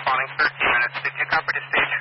responding 13 minutes. Did you copy to stage